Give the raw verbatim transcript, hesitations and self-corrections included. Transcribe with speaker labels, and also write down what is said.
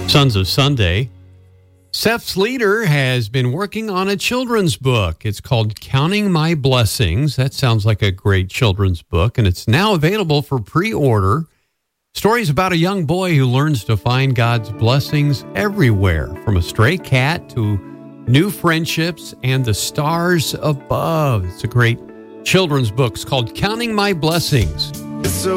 Speaker 1: Sons of Sunday. Seth's leader has been working on a children's book. It's called Counting My Blessings. That sounds like a great children's book, and it's now available for pre-order. Stories about a young boy who learns to find God's blessings everywhere, from a stray cat to new friendships and the stars above. It's a great children's book. It's called Counting My Blessings.